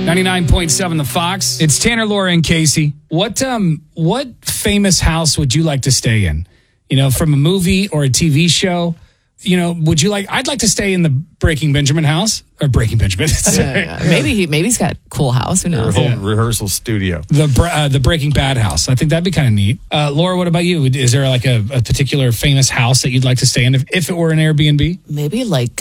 99.7 The Fox. It's Tanner, Laura, and Casey. What famous house would you like to stay in? You know, from a movie or a TV show? You know, would you like? I'd like to stay in the Breaking Benjamin house or Breaking Benjamin. Maybe he's got a cool house. Who knows? Rehearsal studio. The Breaking Bad house. I think that'd be kind of neat. Laura, what about you? Is there like a particular famous house that you'd like to stay in if it were an Airbnb? Maybe like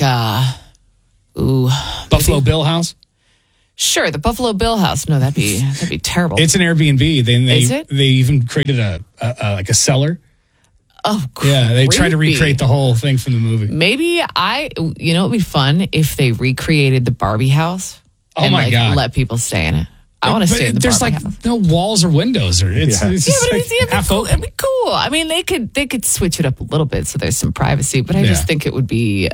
Buffalo Bill house. Sure, the Buffalo Bill house. No, that'd be terrible. It's an Airbnb. Is it? They even created a cellar. Oh, yeah, they tried to recreate the whole thing from the movie. Maybe it'd be fun if they recreated the Barbie house. Oh my God! Let people stay in it. I want to stay in the Barbie house. There's no walls or windows, or it's it'd be cool. I mean, they could switch it up a little bit so there's some privacy, but I just think it would be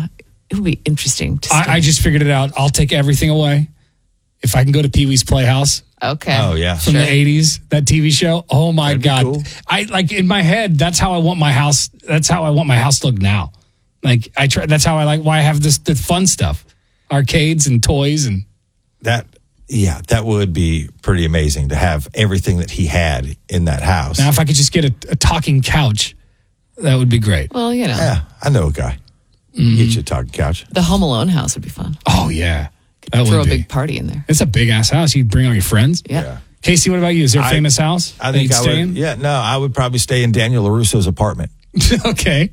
interesting to stay. I just figured it out. I'll take everything away if I can go to Pee-wee's Playhouse. Okay. Oh yeah. From the 80s, that TV show. Oh my God. Cool. I like in my head, that's how I want my house. That's how I want my house to look now. Like that's how I like why I have the fun stuff. Arcades and toys and that would be pretty amazing to have everything that he had in that house. Now if I could just get a talking couch, that would be great. Well, you know. Yeah, I know a guy. Get you a talking couch. The Home Alone house would be fun. Oh yeah. Throw a big party in there. It's a big ass house. You bring all your friends. Yeah. Casey, what about you? Is there a famous house? I think I would. In? Yeah, no, I would probably stay in Daniel LaRusso's apartment. Okay.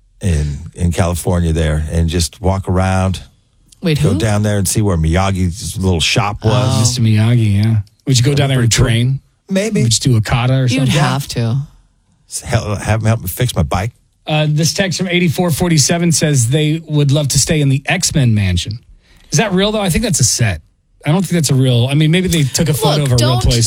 In California there, and just walk around. Wait, who? Go down there and see where Miyagi's little shop was. Mr. Miyagi, yeah. Would you go down there and train? Maybe. Would you do a kata or something? You'd have to. Have him help me fix my bike. This text from 8447 says they would love to stay in the X-Men mansion. Is that real, though? I think that's a set. I don't think that's a real... I mean, maybe they took a photo of a real place.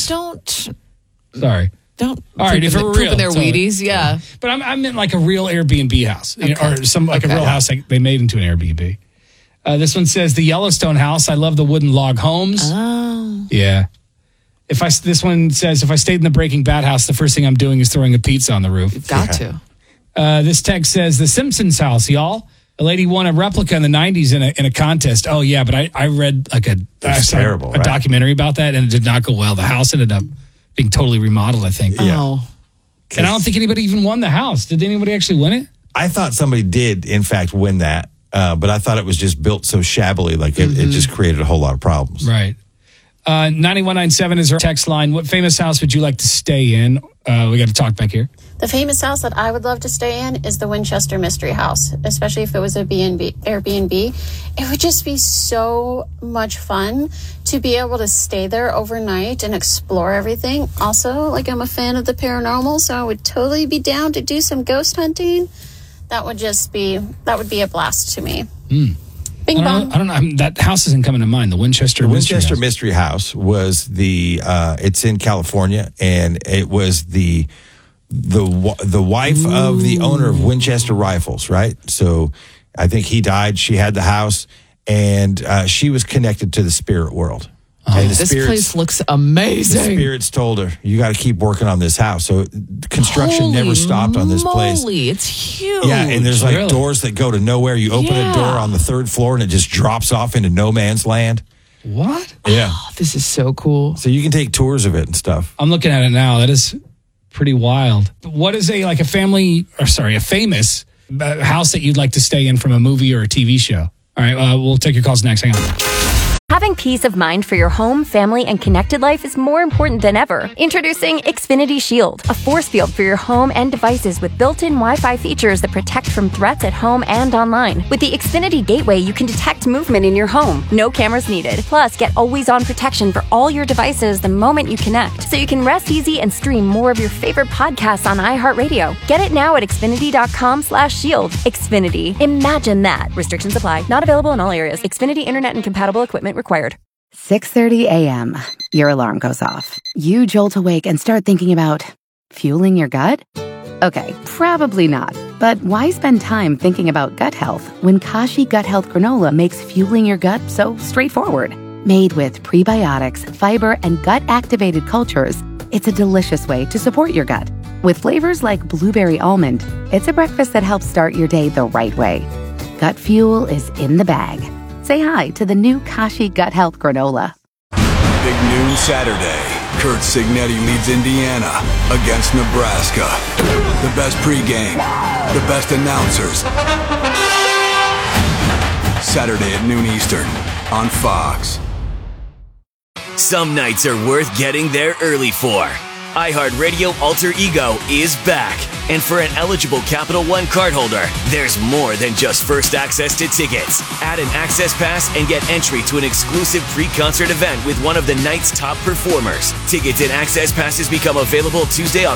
Sorry. Don't. All right, if it were real. Poop in their Wheaties, yeah. But I meant like a real Airbnb house. Okay. Or some a real house they made into an Airbnb. This one says the Yellowstone house. I love the wooden log homes. Oh. Yeah. This one says if I stayed in the Breaking Bad house, the first thing I'm doing is throwing a pizza on the roof. You've got to. This text says the Simpsons house, y'all. A lady won a replica in the 90s in a contest. Oh, yeah, but I read like a documentary about that, and it did not go well. The house ended up being totally remodeled, I think. Yeah. Oh. And I don't think anybody even won the house. Did anybody actually win it? I thought somebody did, in fact, win that, but I thought it was just built so shabbily, like it just created a whole lot of problems. Right. 9197 is our text line. What famous house would you like to stay in? We got to talk back here. The famous house that I would love to stay in is the Winchester Mystery House, especially if it was a Airbnb. It would just be so much fun to be able to stay there overnight and explore everything. Also, like I'm a fan of the paranormal, so I would totally be down to do some ghost hunting. That would be a blast to me. Bing bong. I don't know. That house isn't coming to mind. The Winchester Mystery House was it's in California, and it was the wife of the owner of Winchester Rifles, right? So I think he died. She had the house, and she was connected to the spirit world. And this place looks amazing. The spirits told her, you got to keep working on this house. So construction never stopped on this place. It's huge. Yeah, and there's like doors that go to nowhere. You open a door on the third floor, and it just drops off into no man's land. What? Yeah. Oh, this is so cool. So you can take tours of it and stuff. I'm looking at it now. That is pretty wild. What is a famous house that you'd like to stay in from a movie or a TV show? All right, we'll take your calls next. Hang on. Having peace of mind for your home, family, and connected life is more important than ever. Introducing Xfinity Shield, a force field for your home and devices with built-in Wi-Fi features that protect from threats at home and online. With the Xfinity Gateway, you can detect movement in your home. No cameras needed. Plus, get always-on protection for all your devices the moment you connect, so you can rest easy and stream more of your favorite podcasts on iHeartRadio. Get it now at Xfinity.com/shield. Xfinity. Imagine that. Restrictions apply. Not available in all areas. Xfinity Internet and compatible equipment required. 6:30 a.m. Your alarm goes off. You jolt awake and start thinking about fueling your gut? Okay, probably not. But why spend time thinking about gut health when Kashi Gut Health Granola makes fueling your gut so straightforward? Made with prebiotics, fiber, and gut-activated cultures, it's a delicious way to support your gut. With flavors like blueberry almond, it's a breakfast that helps start your day the right way. Gut fuel is in the bag. Say hi to the new Kashi Gut Health Granola. Big noon Saturday. Kurt Signetti leads Indiana against Nebraska. The best pregame, the best announcers. Saturday at noon Eastern on Fox. Some nights are worth getting there early for. iHeartRadio Alter Ego is back. And for an eligible Capital One cardholder, there's more than just first access to tickets. Add an access pass and get entry to an exclusive pre-concert event with one of the night's top performers. Tickets and access passes become available Tuesday,